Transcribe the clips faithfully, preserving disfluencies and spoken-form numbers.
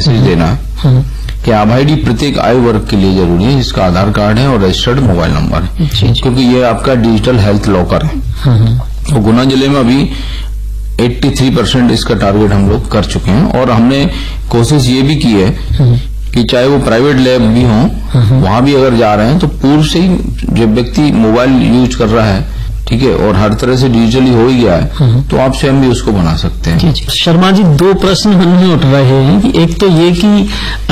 Message देना है कि आभा आईडी प्रत्येक आयु वर्ग के लिए जरूरी है, जिसका आधार कार्ड है और रजिस्टर्ड मोबाइल नंबर है, क्योंकि ये आपका डिजिटल हेल्थ लॉकर है। तो गुना जिले में अभी तिरासी परसेंट इसका टारगेट हम लोग कर चुके हैं, और हमने कोशिश ये भी की है कि चाहे वो प्राइवेट लैब भी हो, वहां भी अगर जा रहे हैं तो पूर्व से ही जब व्यक्ति मोबाइल यूज कर रहा है, ठीक है, और हर तरह से डिजिटली हो ही गया है, तो आप स्वयं भी उसको बना सकते हैं। जी जी। शर्मा जी, दो प्रश्न मन में उठ रहे हैं कि एक तो ये कि आ,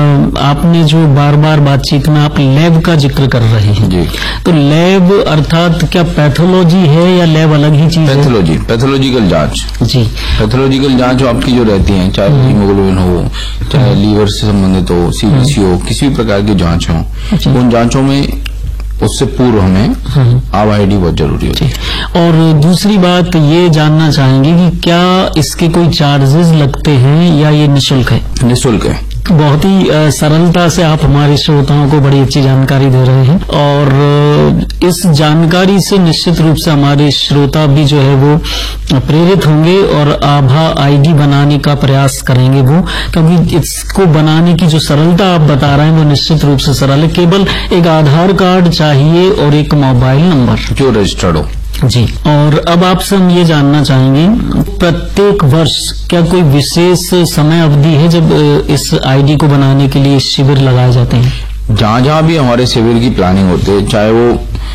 आपने जो बार बार बातचीत में आप लैब का जिक्र कर रहे हैं जी, तो लैब अर्थात क्या पैथोलॉजी है या लैब अलग ही चीज है? पैथोलॉजी, पैथोलॉजिकल जांच जी, पैथोलॉजिकल जांच आपकी जो रहती है, चाहे हीमोग्लोबिन हो, चाहे लीवर से संबंधित हो, सीबीसी हो, किसी भी प्रकार की जांच हो, उन जांचों में उससे पूर्व हमें आभा आईडी बहुत जरूरी होती है। और दूसरी बात ये जानना चाहेंगे कि क्या इसके कोई चार्जेस लगते हैं या ये निःशुल्क है? निःशुल्क है। बहुत ही आ, सरलता से आप हमारे श्रोताओं को बड़ी अच्छी जानकारी दे रहे हैं, और आ, इस जानकारी से निश्चित रूप से हमारे श्रोता भी जो है वो प्रेरित होंगे और आभा आईडी बनाने का प्रयास करेंगे वो, क्योंकि इसको बनाने की जो सरलता आप बता रहे हैं वो निश्चित रूप से सरल है। केवल एक आधार कार्ड चाहिए और एक मोबाइल नंबर जो रजिस्टर्ड हो। जी। और अब आपसे हम ये जानना चाहेंगे, प्रत्येक वर्ष क्या कोई विशेष समय अवधि है जब इस आईडी को बनाने के लिए शिविर लगाए जाते हैं? जहां जहां भी हमारे शिविर की प्लानिंग होती है, चाहे वो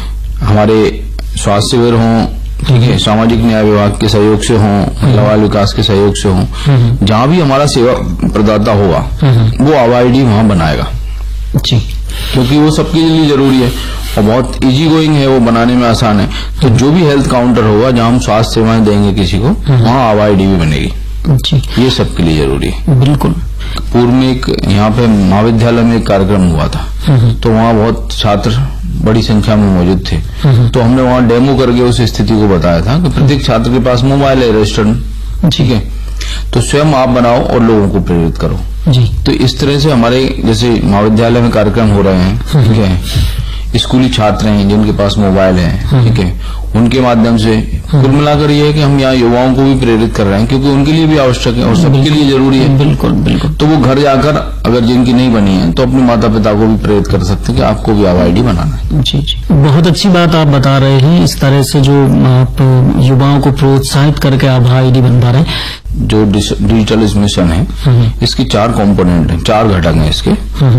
हमारे स्वास्थ्य शिविर हों, ठीक है, सामाजिक न्याय विभाग के सहयोग से हों, महिला बाल विकास के सहयोग से हों, जहां भी हमारा सेवा प्रदाता होगा वो आभा आईडी वहां बनाएगा जी, क्योंकि वो सबके लिए जरूरी है और बहुत इजी गोइंग है, वो बनाने में आसान है। तो जो भी हेल्थ काउंटर होगा जहां हम स्वास्थ्य सेवाएं देंगे किसी को, वहां आभा आईडी भी बनेगी जी, ये सबके लिए जरूरी है। बिल्कुल। पूर्व में एक यहाँ पे महाविद्यालय में एक कार्यक्रम हुआ था, तो वहाँ बहुत छात्र बड़ी संख्या में मौजूद थे, तो हमने वहाँ डेमो करके उस स्थिति को बताया था कि प्रत्येक छात्र के पास मोबाइल है, रजिस्टर्ड, ठीक है, तो स्वयं आप बनाओ और लोगों को प्रेरित करो जी। तो इस तरह से हमारे जैसे महाविद्यालय में कार्यक्रम हो रहे हैं, ठीक है, स्कूली छात्र हैं जिनके पास मोबाइल है, ठीक है, उनके माध्यम से कुल मिलाकर ये है कि हम यहाँ युवाओं को भी प्रेरित कर रहे हैं, क्योंकि उनके लिए भी आवश्यक है और सबके लिए जरूरी है। बिल्कुल बिल्कुल। तो वो घर जाकर अगर जिनकी नहीं बनी है तो अपने माता पिता को भी प्रेरित कर सकते हैं कि आपको भी आभा आईडी बनाना है। जी जी, बहुत अच्छी बात आप बता रहे हैं। इस तरह से जो आप युवाओं को प्रोत्साहित करके आभा आईडी बनवा रहे हैं। जो डिजिटल मिशन है इसकी चार कॉम्पोनेंट है, चार घटक है इसके।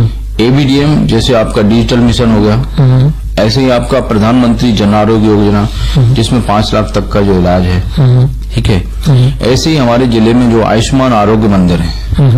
एबीडीएम जैसे आपका डिजिटल मिशन हो गया, ऐसे ही आपका प्रधानमंत्री जन आरोग्य योजना जिसमें पांच लाख तक का जो इलाज है, ठीक है, ऐसे ही हमारे जिले में जो आयुष्मान आरोग्य मंदिर है,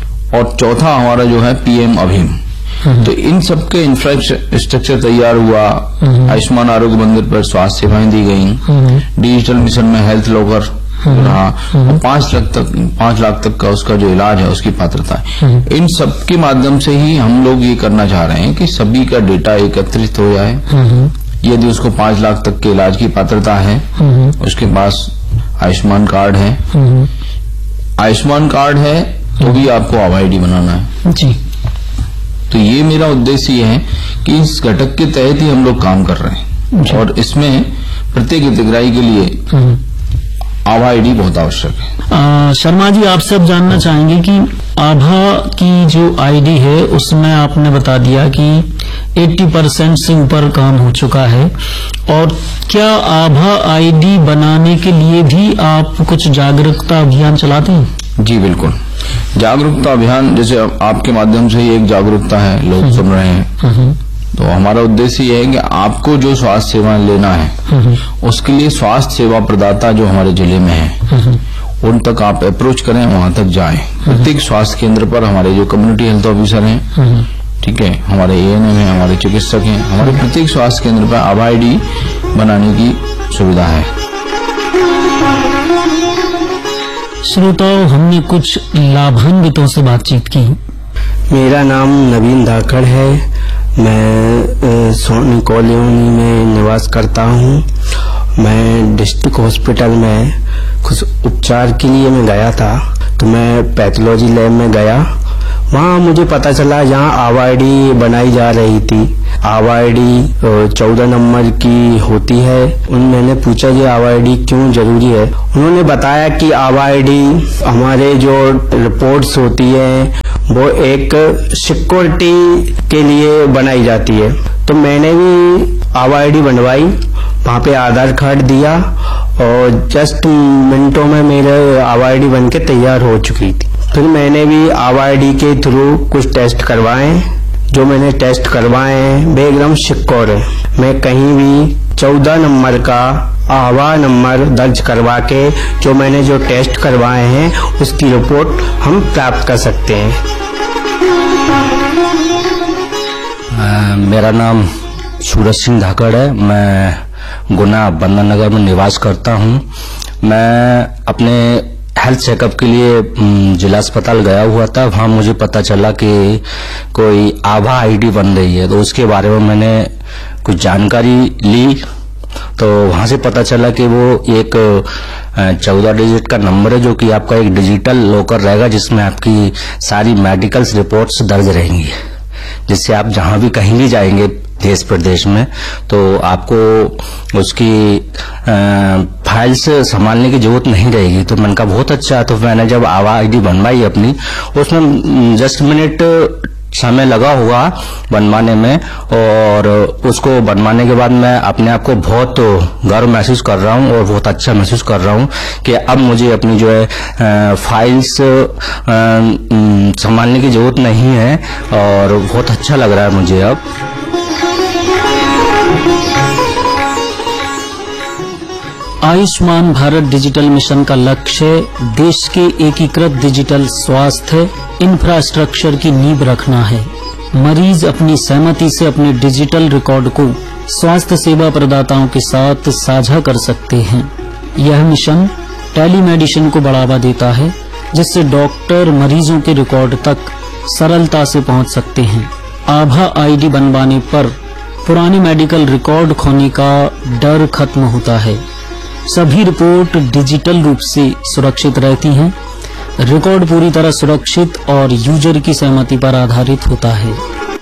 और चौथा हमारा जो है पीएम अभिम। तो इन सबके इंफ्रास्ट्रक्चर तैयार हुआ, आयुष्मान आरोग्य मंदिर पर स्वास्थ्य सेवाएं दी गई, डिजिटल मिशन में हेल्थ लॉकर रहा, और पांच लाख तक पांच लाख तक का उसका जो इलाज है उसकी पात्रता है। इन सब के माध्यम से ही हम लोग ये करना चाह रहे हैं कि सभी का डेटा एकत्रित हो जाए। यदि उसको पांच लाख तक के इलाज की पात्रता है, उसके पास आयुष्मान कार्ड है, आयुष्मान कार्ड है तो भी आपको आभा आईडी बनाना है जी। तो ये मेरा उद्देश्य ये है कि इस घटक के तहत ही हम लोग काम कर रहे हैं, और इसमें प्रत्येक हितग्राही के लिए आभा आईडी बहुत आवश्यक है। शर्मा जी, आपसे अब जानना चाहेंगे कि आभा की जो आईडी है उसमें आपने बता दिया कि अस्सी परसेंट से ऊपर काम हो चुका है, और क्या आभा आईडी बनाने के लिए भी आप कुछ जागरूकता अभियान चलाते हैं? जी बिल्कुल, जागरूकता अभियान जैसे आपके माध्यम से ही एक जागरूकता है, लोग सुन रहे हैं, तो हमारा उद्देश्य ये है कि आपको जो स्वास्थ्य सेवा लेना है उसके लिए स्वास्थ्य सेवा प्रदाता जो हमारे जिले में है उन तक आप अप्रोच करें, वहां तक जाएं। प्रत्येक स्वास्थ्य केंद्र पर हमारे जो कम्युनिटी हेल्थ ऑफिसर हैं, ठीक है, हमारे एएनएम है, हमारे चिकित्सक हैं, हमारे प्रत्येक स्वास्थ्य केंद्र पर आभा आईडी बनाने की सुविधा है। श्रोताओं, हमने कुछ लाभान्वितों से बातचीत की। मेरा नाम नवीन धाकड़ है, मैं सोनी कॉलोनी में निवास करता हूँ। मैं डिस्ट्रिक्ट हॉस्पिटल में कुछ उपचार के लिए मैं गया था, तो मैं पैथोलॉजी लैब में गया। वहाँ मुझे पता चला यहाँ आभा आईडी बनाई जा रही थी। आभा आईडी चौदह नंबर की होती है। उन मैंने पूछा कि आभा आईडी क्यों जरूरी है। उन्होंने बताया कि आभा आईडी हमारे जो रिपोर्ट्स होती है वो एक सिक्योरिटी के लिए बनाई जाती है। तो मैंने भी आभा आईडी बनवाई, वहाँ पे आधार कार्ड दिया और जस्ट मिनटों में मेरे आभा आईडी बन के तैयार हो चुकी थी। फिर मैंने भी आभा आईडी के थ्रू कुछ टेस्ट करवाए। जो मैंने टेस्ट करवाए हैं वे एकदम सिक्योर है। मैं कहीं भी चौदह नंबर का आभा नंबर दर्ज करवा के जो मैंने जो टेस्ट करवाए हैं उसकी रिपोर्ट हम प्राप्त कर सकते हैं। आ, मेरा नाम सूरज सिंह धाकड़ है। मैं गुना बंदर नगर में निवास करता हूँ। मैं अपने हेल्थ चेकअप के लिए जिला अस्पताल गया हुआ था। वहाँ मुझे पता चला कि कोई आभा आईडी बन रही है, तो उसके बारे में मैंने कुछ जानकारी ली। तो वहाँ से पता चला कि वो एक चौदह डिजिट का नंबर है, जो कि आपका एक डिजिटल लॉकर रहेगा, जिसमें आपकी सारी मेडिकल्स रिपोर्ट्स दर्ज रहेंगी, जिससे आप जहाँ भी कहीं भी जाएंगे देश प्रदेश में तो आपको उसकी फाइल्स संभालने की जरूरत नहीं रहेगी। तो मैंने कहा बहुत अच्छा। तो मैंने जब आभा आईडी बनवाई अपनी, उसमें जस्ट मिनट समय लगा हुआ बनवाने में, और उसको बनवाने के बाद मैं अपने आप को बहुत गर्व महसूस कर रहा हूँ और बहुत अच्छा महसूस कर रहा हूँ कि अब मुझे अपनी जो है फाइल्स संभालने की जरूरत नहीं है, और बहुत अच्छा लग रहा है मुझे अब। आयुष्मान भारत डिजिटल मिशन का लक्ष्य देश के एकीकृत डिजिटल स्वास्थ्य इंफ्रास्ट्रक्चर की नींव रखना है। मरीज अपनी सहमति से अपने डिजिटल रिकॉर्ड को स्वास्थ्य सेवा प्रदाताओं के साथ साझा कर सकते हैं। यह मिशन टेलीमेडिसिन को बढ़ावा देता है, जिससे डॉक्टर मरीजों के रिकॉर्ड तक सरलता से पहुंच सकते हैं। आभा आईडी बनवाने पर पुराने मेडिकल रिकॉर्ड खोने का डर खत्म होता है। सभी रिपोर्ट डिजिटल रूप से सुरक्षित रहती हैं। रिकॉर्ड पूरी तरह सुरक्षित और यूजर की सहमति पर आधारित होता है।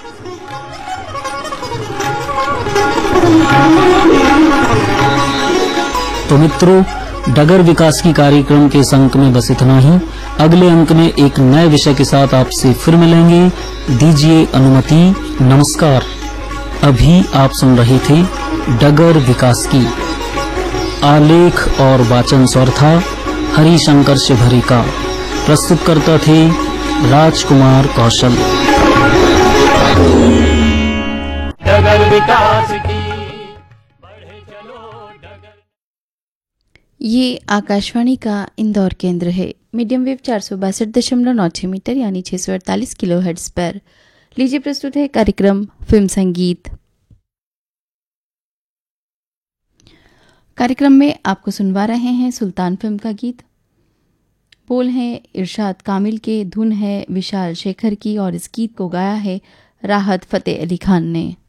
तो मित्रों, डगर विकास की कार्यक्रम के इस अंक में बस इतना ही। अगले अंक में एक नए विषय के साथ आपसे फिर मिलेंगे। दीजिए अनुमति। नमस्कार। अभी आप सुन रहे थे डगर विकास की। आलेख और वाचन स्वर था हरिशंकर शिवहरी का। प्रस्तुत करता थे राजकुमार कौशल। डगर विकास की बढ़े चलो डगर। ये आकाशवाणी का इंदौर केंद्र है। मीडियम वेव चार सौ बासठ दशमलव नौ छह मीटर यानी छह सौ अड़तालीस किलो हर्ट्ज पर। लीजिए प्रस्तुत है कार्यक्रम फिल्म संगीत। कार्यक्रम में आपको सुनवा रहे हैं सुल्तान फिल्म का गीत। बोल हैं इरशाद कामिल के, धुन है विशाल शेखर की और इस गीत को गाया है राहत फतेह अली खान ने।